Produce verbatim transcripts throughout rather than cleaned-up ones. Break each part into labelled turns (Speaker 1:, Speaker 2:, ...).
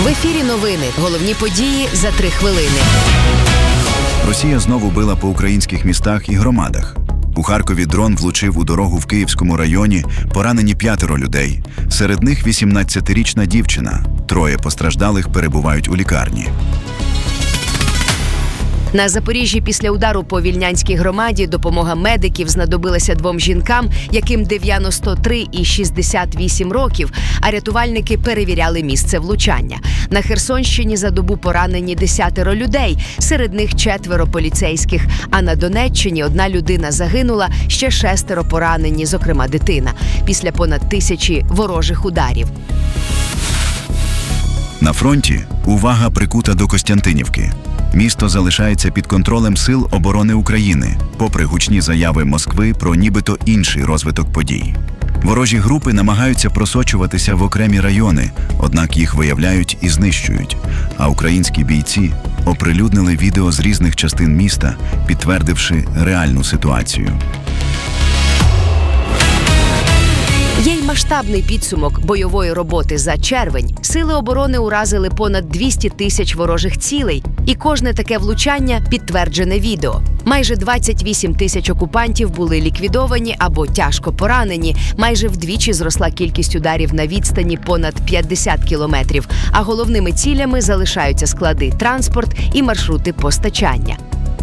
Speaker 1: В ефірі новини. Головні події за три хвилини.
Speaker 2: Росія знову била по українських містах і громадах. У Харкові дрон влучив у дорогу в Київському районі, поранені п'ятеро людей. Серед них вісімнадцятирічна дівчина. Троє постраждалих перебувають у лікарні.
Speaker 1: На Запоріжжі після удару по Вільнянській громаді допомога медиків знадобилася двом жінкам, яким дев'яносто три і шістдесят вісім років, а рятувальники перевіряли місце влучання. На Херсонщині за добу поранені десятеро людей, серед них четверо поліцейських, а на Донеччині одна людина загинула, ще шестеро поранені, зокрема дитина, після понад тисячі ворожих ударів.
Speaker 2: На фронті увага прикута до Костянтинівки. Місто залишається під контролем Сил оборони України, попри гучні заяви Москви про нібито інший розвиток подій. Ворожі групи намагаються просочуватися в окремі райони, однак їх виявляють і знищують. А українські бійці оприлюднили відео з різних частин міста, підтвердивши реальну ситуацію.
Speaker 1: Є й масштабний підсумок бойової роботи за червень. Сили оборони уразили понад двісті тисяч ворожих цілей, і кожне таке влучання – підтверджене відео. Майже двадцять вісім тисяч окупантів були ліквідовані або тяжко поранені, майже вдвічі зросла кількість ударів на відстані понад п'ятдесят кілометрів, а головними цілями залишаються склади, транспорт і маршрути постачання.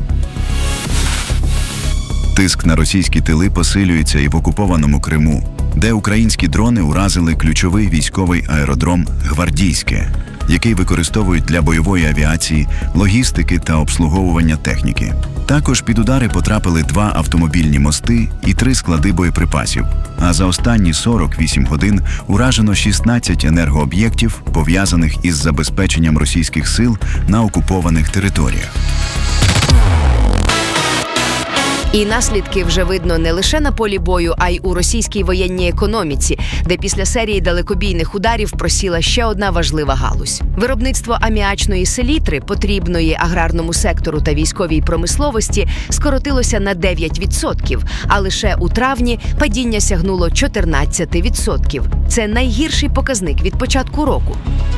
Speaker 2: Тиск на російські тили посилюється і в окупованому Криму, де українські дрони уразили ключовий військовий аеродром «Гвардійське», який використовують для бойової авіації, логістики та обслуговування техніки. Також під удари потрапили два автомобільні мости і три склади боєприпасів. А за останні сорок вісім годин уражено шістнадцять енергооб'єктів, пов'язаних із забезпеченням російських сил на окупованих територіях.
Speaker 1: І наслідки вже видно не лише на полі бою, а й у російській воєнній економіці, де після серії далекобійних ударів просіла ще одна важлива галузь. Виробництво аміачної селітри, потрібної аграрному сектору та військовій промисловості, скоротилося на дев'ять відсотків, а лише у травні падіння сягнуло чотирнадцять відсотків. Це найгірший показник від початку року.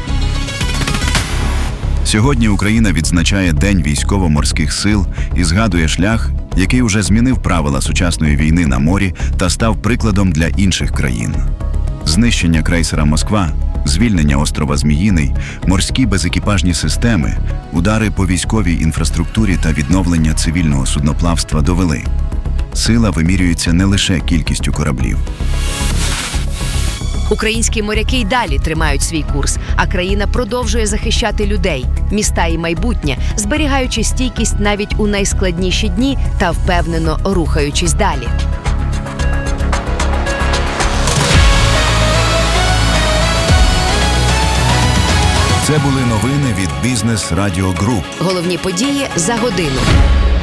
Speaker 2: Сьогодні Україна відзначає День військово-морських сил і згадує шлях, який уже змінив правила сучасної війни на морі та став прикладом для інших країн. Знищення крейсера «Москва», звільнення острова Зміїний, морські безекіпажні системи, удари по військовій інфраструктурі та відновлення цивільного судноплавства довели. Сила вимірюється не лише кількістю кораблів.
Speaker 1: Українські моряки й далі тримають свій курс, а країна продовжує захищати людей, міста і майбутнє, зберігаючи стійкість навіть у найскладніші дні та впевнено рухаючись далі.
Speaker 2: Це були новини від Бізнес Радіо Груп.
Speaker 1: Головні події за годину.